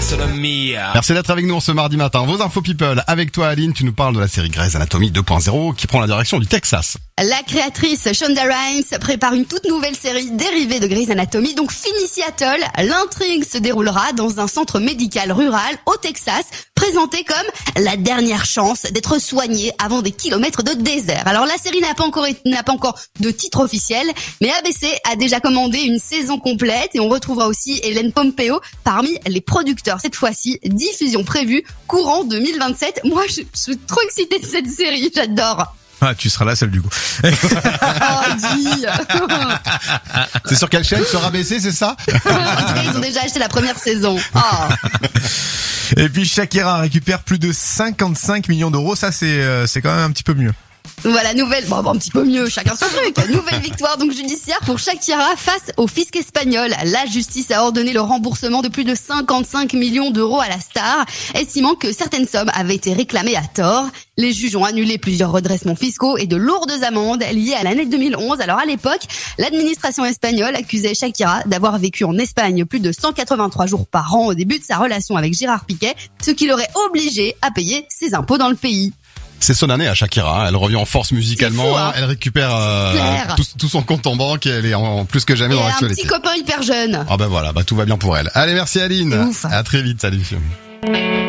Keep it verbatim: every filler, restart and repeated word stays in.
Merci d'être avec nous ce mardi matin. Vos infos people. Avec toi Aline, tu nous parles de la série Grey's Anatomy deux point zéro qui prend la direction du Texas. La créatrice Shonda Rhimes prépare une toute nouvelle série dérivée de Grey's Anatomy, donc fini Seattle. L'intrigue se déroulera dans un centre médical rural au Texas, présenté comme la dernière chance d'être soigné avant des kilomètres de désert. Alors la série n'a pas encore n'a pas encore de titre officiel, mais A B C a déjà commandé une saison complète et on retrouvera aussi Ellen Pompeo parmi les producteurs. Cette fois-ci, diffusion prévue courant deux mille vingt-sept. Moi, je, je suis trop excitée de cette série, j'adore. Ah, tu seras là, celle du coup. Oh, dis. C'est sur quelle chaîne? Sur A B C, c'est ça? En tout cas, ils ont déjà acheté la première saison. Oh. Et puis Shakira récupère plus de cinquante-cinq millions d'euros. Ça, c'est euh, c'est quand même un petit peu mieux. Voilà, nouvelle, bon, bon, un petit peu mieux, chacun son truc. Nouvelle victoire donc judiciaire pour Shakira face au fisc espagnol. La justice a ordonné le remboursement de plus de cinquante-cinq millions d'euros à la star, estimant que certaines sommes avaient été réclamées à tort. Les juges ont annulé plusieurs redressements fiscaux et de lourdes amendes liées à l'année deux mille onze. Alors à l'époque, l'administration espagnole accusait Shakira d'avoir vécu en Espagne plus de cent quatre-vingt-trois jours par an au début de sa relation avec Gérard Piqué, ce qui l'aurait obligé à payer ses impôts dans le pays. C'est son année à Shakira, elle revient en force musicalement, fou, hein. Elle récupère euh, tout, tout son compte en banque et elle est en plus que jamais et dans un l'actualité. petit copain hyper jeune. Ah ben voilà, bah tout va bien pour elle. Allez, merci Aline. Ouf. À très vite, salut.